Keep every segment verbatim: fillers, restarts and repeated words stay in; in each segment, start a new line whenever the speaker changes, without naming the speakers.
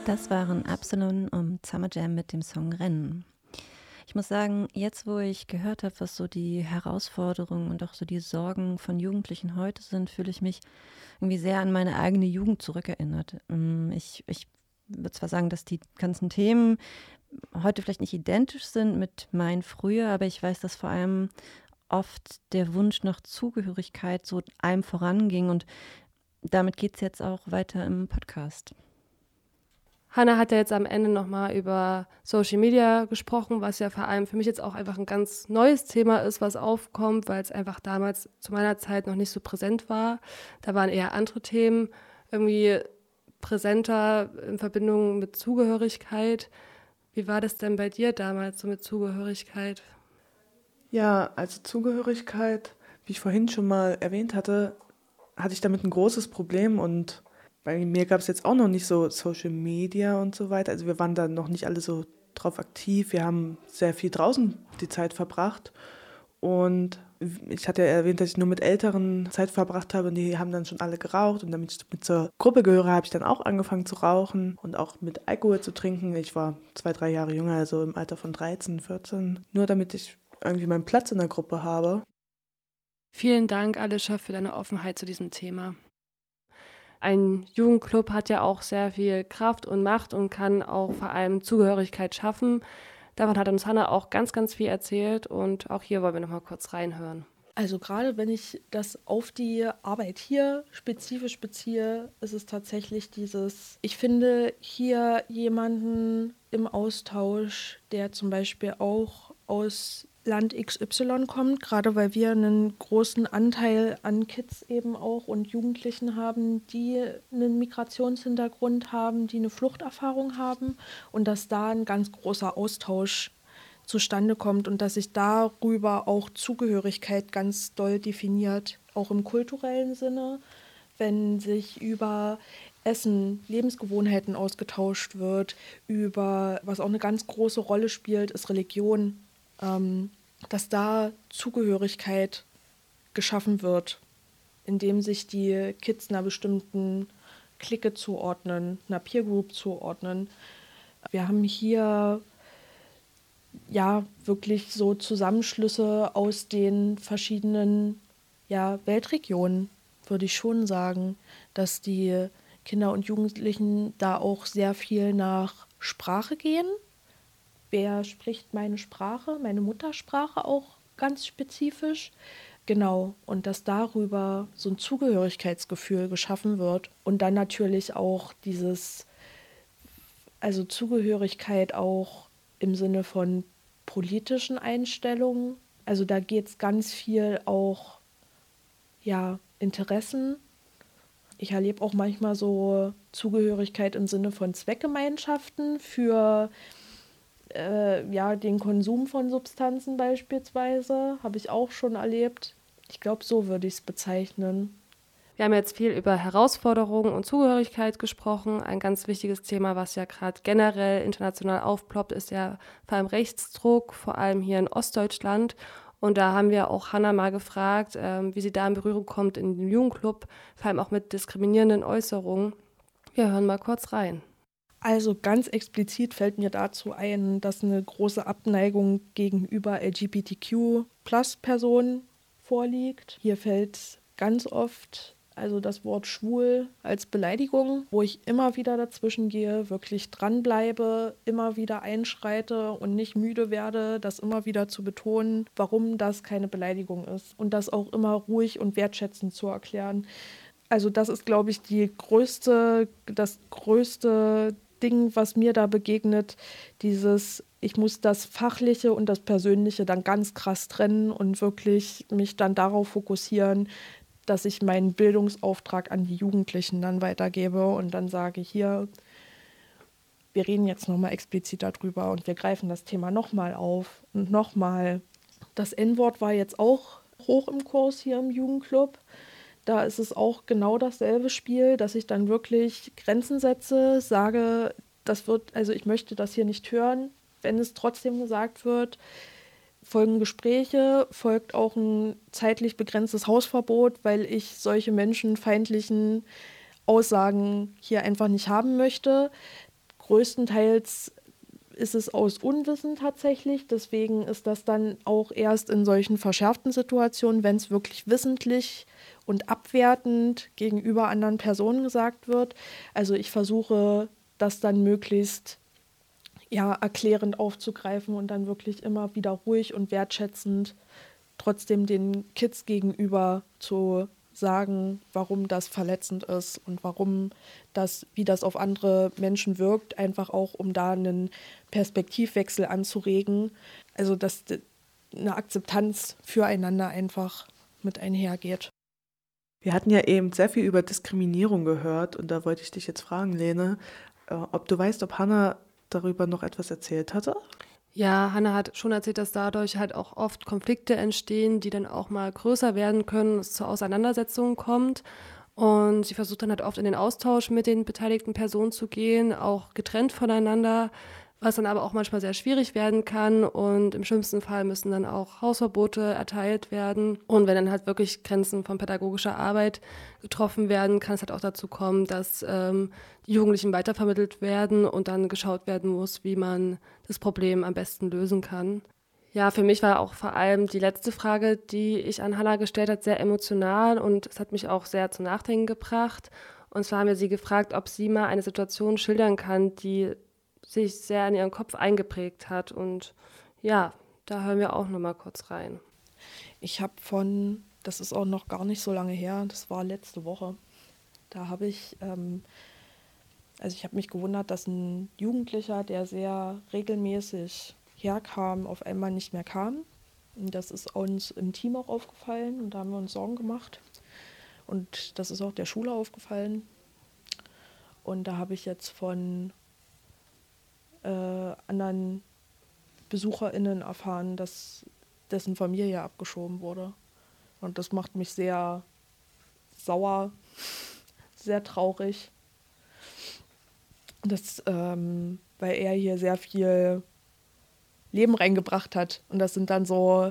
Das waren Absalon und Summer Jam mit dem Song Rennen. Ich muss sagen, jetzt wo ich gehört habe, was so die Herausforderungen und auch so die Sorgen von Jugendlichen heute sind, fühle ich mich irgendwie sehr an meine eigene Jugend zurückerinnert. Ähm, Ich, ich würde zwar sagen, dass die ganzen Themen heute vielleicht nicht identisch sind mit meinen früher, aber ich weiß, dass vor allem oft der Wunsch nach Zugehörigkeit so einem voranging und damit geht es jetzt auch weiter im Podcast.
Hannah hat ja jetzt am Ende nochmal über Social Media gesprochen, was ja vor allem für mich jetzt auch einfach ein ganz neues Thema ist, was aufkommt, weil es einfach damals zu meiner Zeit noch nicht so präsent war. Da waren eher andere Themen irgendwie präsenter in Verbindung mit Zugehörigkeit. Wie war das denn bei dir damals so mit Zugehörigkeit?
Ja, also Zugehörigkeit, wie ich vorhin schon mal erwähnt hatte, hatte ich damit ein großes Problem und bei mir gab es jetzt auch noch nicht so Social Media und so weiter. Also wir waren da noch nicht alle so drauf aktiv. Wir haben sehr viel draußen die Zeit verbracht und ich hatte ja erwähnt, dass ich nur mit Älteren Zeit verbracht habe und die haben dann schon alle geraucht und damit ich mit zur Gruppe gehöre, habe ich dann auch angefangen zu rauchen und auch mit Alkohol zu trinken. Ich war zwei, drei Jahre jünger, also im Alter von dreizehn, vierzehn, nur damit ich irgendwie meinen Platz in der Gruppe habe.
Vielen Dank, Alicia, für deine Offenheit zu diesem Thema. Ein Jugendclub hat ja auch sehr viel Kraft und Macht und kann auch vor allem Zugehörigkeit schaffen. Davon hat uns Hannah auch ganz, ganz viel erzählt und auch hier wollen wir noch mal kurz reinhören.
Also gerade wenn ich das auf die Arbeit hier spezifisch beziehe, ist es tatsächlich dieses, ich finde hier jemanden im Austausch, der zum Beispiel auch aus Land X Y kommt, gerade weil wir einen großen Anteil an Kids eben auch und Jugendlichen haben, die einen Migrationshintergrund haben, die eine Fluchterfahrung haben und dass da ein ganz großer Austausch zustande kommt und dass sich darüber auch Zugehörigkeit ganz doll definiert, auch im kulturellen Sinne, wenn sich über Essen, Lebensgewohnheiten ausgetauscht wird, über, was auch eine ganz große Rolle spielt, ist Religion, ähm, dass da Zugehörigkeit geschaffen wird, indem sich die Kids einer bestimmten Clique zuordnen, einer Peer Group zuordnen. Wir haben hier ja wirklich so Zusammenschlüsse aus den verschiedenen ja, Weltregionen, würde ich schon sagen, dass die Kinder und Jugendlichen da auch sehr viel nach Sprache gehen. Wer spricht meine Sprache, meine Muttersprache auch ganz spezifisch? Genau, und dass darüber so ein Zugehörigkeitsgefühl geschaffen wird und dann natürlich auch dieses, also Zugehörigkeit auch im Sinne von politischen Einstellungen. Also da geht es ganz viel auch, ja, Interessen. Ich erlebe auch manchmal so Zugehörigkeit im Sinne von Zweckgemeinschaften für äh, ja, den Konsum von Substanzen beispielsweise. Habe ich auch schon erlebt. Ich glaube, so würde ich es bezeichnen.
Wir haben jetzt viel über Herausforderungen und Zugehörigkeit gesprochen. Ein ganz wichtiges Thema, was ja gerade generell international aufploppt, ist ja vor allem Rechtsdruck, vor allem hier in Ostdeutschland. Und da haben wir auch Hannah mal gefragt, ähm, wie sie da in Berührung kommt in den Jugendclub, vor allem auch mit diskriminierenden Äußerungen. Wir hören mal kurz rein.
Also ganz explizit fällt mir dazu ein, dass eine große Abneigung gegenüber L G B T Q Plus Personen vorliegt. Hier fällt ganz oft also das Wort schwul als Beleidigung, wo ich immer wieder dazwischen gehe, wirklich dranbleibe, immer wieder einschreite und nicht müde werde, das immer wieder zu betonen, warum das keine Beleidigung ist und das auch immer ruhig und wertschätzend zu erklären. Also das ist, glaube ich, die größte, das größte Ding, was mir da begegnet, dieses, ich muss das Fachliche und das Persönliche dann ganz krass trennen und wirklich mich dann darauf fokussieren, dass ich meinen Bildungsauftrag an die Jugendlichen dann weitergebe und dann sage, hier, wir reden jetzt nochmal explizit darüber und wir greifen das Thema nochmal auf und nochmal. Das En-Wort war jetzt auch hoch im Kurs hier im Jugendclub. Da ist es auch genau dasselbe Spiel, dass ich dann wirklich Grenzen setze, sage, das wird, also ich möchte das hier nicht hören, wenn es trotzdem gesagt wird. Folgen Gespräche, folgt auch ein zeitlich begrenztes Hausverbot, weil ich solche menschenfeindlichen Aussagen hier einfach nicht haben möchte. größtenteils ist es aus Unwissen tatsächlich. Deswegen ist das dann auch erst in solchen verschärften Situationen, wenn es wirklich wissentlich und abwertend gegenüber anderen Personen gesagt wird. Also ich versuche das dann möglichst ja, erklärend aufzugreifen und dann wirklich immer wieder ruhig und wertschätzend trotzdem den Kids gegenüber zu sagen, warum das verletzend ist und warum das, wie das auf andere Menschen wirkt, einfach auch, um da einen Perspektivwechsel anzuregen. Also, dass eine Akzeptanz füreinander einfach mit einhergeht.
Wir hatten ja eben sehr viel über Diskriminierung gehört und da wollte ich dich jetzt fragen, Lene, ob du weißt, ob Hannah darüber noch etwas erzählt hatte?
Ja, Hannah hat schon erzählt, dass dadurch halt auch oft Konflikte entstehen, die dann auch mal größer werden können, es zu Auseinandersetzungen kommt. Und sie versucht dann halt oft in den Austausch mit den beteiligten Personen zu gehen, auch getrennt voneinander, was dann aber auch manchmal sehr schwierig werden kann. Und im schlimmsten Fall müssen dann auch Hausverbote erteilt werden. Und wenn dann halt wirklich Grenzen von pädagogischer Arbeit getroffen werden, kann es halt auch dazu kommen, dass ähm, die Jugendlichen weitervermittelt werden und dann geschaut werden muss, wie man das Problem am besten lösen kann. Ja, für mich war auch vor allem die letzte Frage, die ich an Hannah gestellt habe, sehr emotional und es hat mich auch sehr zum Nachdenken gebracht. Und zwar haben wir sie gefragt, ob sie mal eine Situation schildern kann, die sich sehr in ihren Kopf eingeprägt hat. Und ja, da hören wir auch noch mal kurz rein.
Ich habe von, das ist auch noch gar nicht so lange her, das war letzte Woche, da habe ich, ähm, also ich habe mich gewundert, dass ein Jugendlicher, der sehr regelmäßig herkam, auf einmal nicht mehr kam. Und das ist uns im Team auch aufgefallen und da haben wir uns Sorgen gemacht. Und das ist auch der Schule aufgefallen. Und da habe ich jetzt von äh, anderen BesucherInnen erfahren, dass dessen Familie abgeschoben wurde. Und das macht mich sehr sauer, sehr traurig. Das, ähm, weil er hier sehr viel Leben reingebracht hat. Und das sind dann so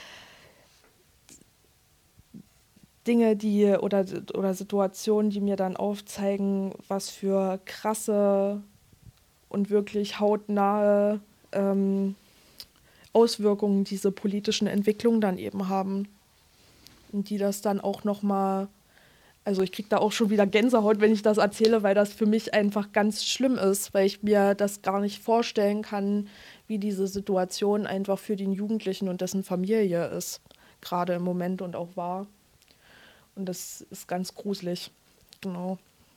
Dinge, die oder, oder Situationen, die mir dann aufzeigen, was für krasse und wirklich hautnahe ähm, Auswirkungen diese politischen Entwicklungen dann eben haben. Und die das dann auch nochmal, also ich kriege da auch schon wieder Gänsehaut, wenn ich das erzähle, weil das für mich einfach ganz schlimm ist, weil ich mir das gar nicht vorstellen kann, wie diese Situation einfach für den Jugendlichen und dessen Familie ist, gerade im Moment und auch war. Und das ist ganz gruselig, genau.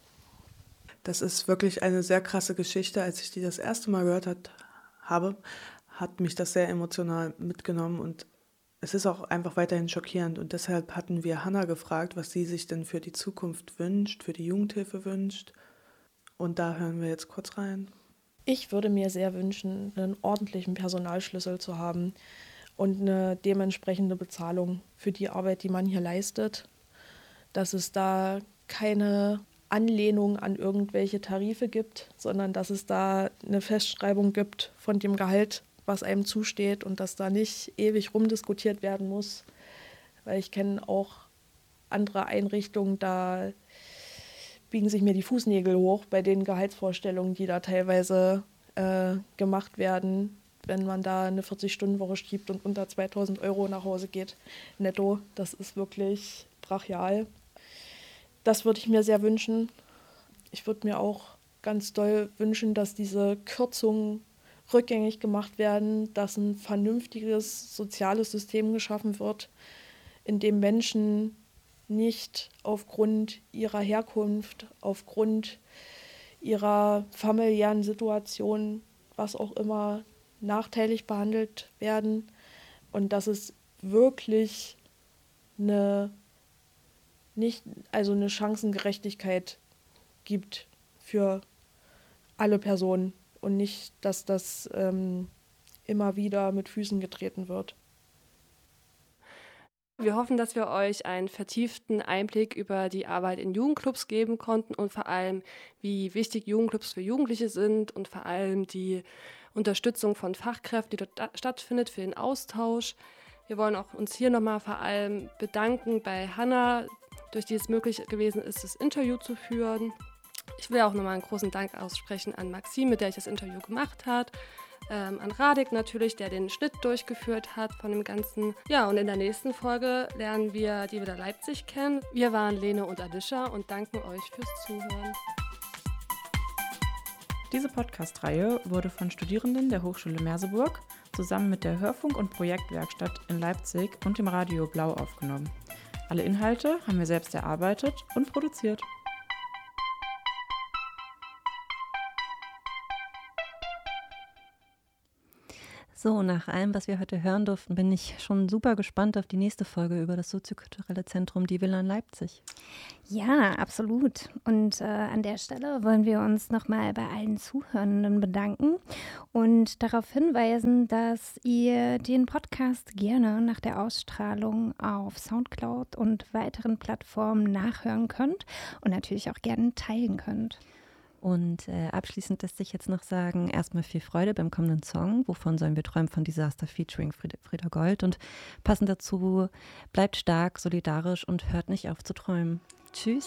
Das ist wirklich eine sehr krasse Geschichte. Als ich die das erste Mal gehört hat, habe, hat mich das sehr emotional mitgenommen und es ist auch einfach weiterhin schockierend. Und deshalb hatten wir Hannah gefragt, was sie sich denn für die Zukunft wünscht, für die Jugendhilfe wünscht. Und da hören wir jetzt kurz rein.
Ich würde mir sehr wünschen, einen ordentlichen Personalschlüssel zu haben und eine dementsprechende Bezahlung für die Arbeit, die man hier leistet. Dass es da keine Anlehnung an irgendwelche Tarife gibt, sondern dass es da eine Festschreibung gibt von dem Gehalt, was einem zusteht und dass da nicht ewig rumdiskutiert werden muss. Weil ich kenne auch andere Einrichtungen, da biegen sich mir die Fußnägel hoch bei den Gehaltsvorstellungen, die da teilweise äh, gemacht werden, wenn man da eine vierzig-Stunden-Woche schiebt und unter zweitausend Euro nach Hause geht, netto. Das ist wirklich brachial. Das würde ich mir sehr wünschen. Ich würde mir auch ganz doll wünschen, dass diese Kürzungen rückgängig gemacht werden, dass ein vernünftiges soziales System geschaffen wird, in dem Menschen nicht aufgrund ihrer Herkunft, aufgrund ihrer familiären Situation, was auch immer, nachteilig behandelt werden und dass es wirklich eine nicht, also eine Chancengerechtigkeit gibt für alle Personen und nicht, dass das ähm, immer wieder mit Füßen getreten wird.
Wir hoffen, dass wir euch einen vertieften Einblick über die Arbeit in Jugendclubs geben konnten und vor allem, wie wichtig Jugendclubs für Jugendliche sind und vor allem die Unterstützung von Fachkräften, die dort stattfindet, für den Austausch. Wir wollen auch uns hier nochmal vor allem bedanken bei Hannah, durch die es möglich gewesen ist, das Interview zu führen. Ich will auch nochmal einen großen Dank aussprechen an Maxime, mit der ich das Interview gemacht habe. Ähm, an Radek natürlich, der den Schnitt durchgeführt hat von dem Ganzen. Ja, und in der nächsten Folge lernen wir die wieder Leipzig kennen. Wir waren Lene und Alicia und danken euch fürs Zuhören.
Diese Podcast-Reihe wurde von Studierenden der Hochschule Merseburg zusammen mit der Hörfunk- und Projektwerkstatt in Leipzig und dem Radio Blau aufgenommen. Alle Inhalte haben wir selbst erarbeitet und produziert.
So, nach allem, was wir heute hören durften, bin ich schon super gespannt auf die nächste Folge über das soziokulturelle Zentrum Die Villa in Leipzig.
Ja, absolut. Und äh, an der Stelle wollen wir uns nochmal bei allen Zuhörenden bedanken und darauf hinweisen, dass ihr den Podcast gerne nach der Ausstrahlung auf Soundcloud und weiteren Plattformen nachhören könnt und natürlich auch gerne teilen könnt.
Und äh, abschließend lässt sich jetzt noch sagen, erstmal viel Freude beim kommenden Song, Wovon sollen wir träumen, von Disaster featuring Frieda, Frieda Gold. Und passend dazu, bleibt stark, solidarisch und hört nicht auf zu träumen. Tschüss.